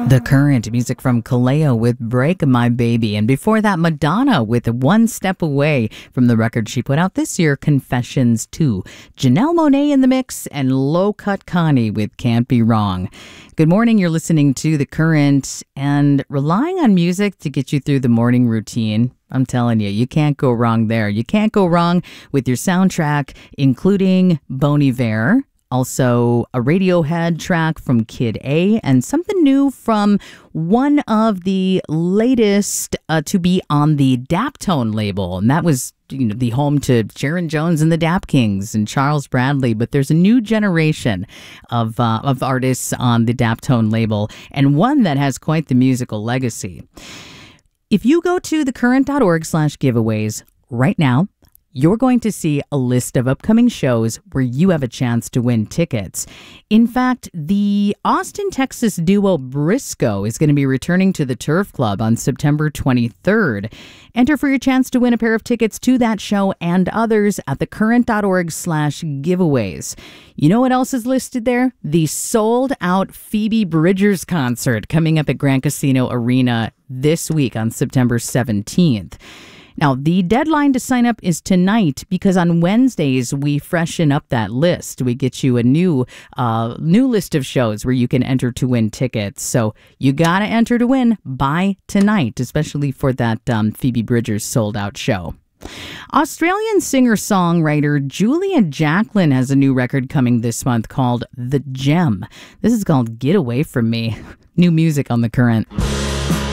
The Current, music from Kaleo with Break My Baby. And before that, Madonna with One Step Away from the record she put out this year, Confessions 2. Janelle Monáe in the mix and Low Cut Connie with Can't Be Wrong. Good morning. You're listening to The Current and relying on music to get you through the morning routine. I'm telling you, you can't go wrong there. You can't go wrong with your soundtrack, including Bon Iver. Also, a Radiohead track from Kid A, and something new from one of the latest to be on the Daptone label. And that was, the home to Sharon Jones and the Dap Kings and Charles Bradley. But there's a new generation of artists on the Daptone label, and one that has quite the musical legacy. If you go to thecurrent.org/giveaways right now, you're going to see a list of upcoming shows where you have a chance to win tickets. In fact, the Austin, Texas duo Briscoe is going to be returning to the Turf Club on September 23rd. Enter for your chance to win a pair of tickets to that show and others at thecurrent.org/giveaways. You know what else is listed there? The sold-out Phoebe Bridgers concert coming up at Grand Casino Arena this week on September 17th. Now, the deadline to sign up is tonight because on Wednesdays, we freshen up that list. We get you a new list of shows where you can enter to win tickets. So you got to enter to win by tonight, especially for that Phoebe Bridgers sold-out show. Australian singer-songwriter Julia Jacklin has a new record coming this month called The Gem. This is called Get Away From Me. New music on The Current.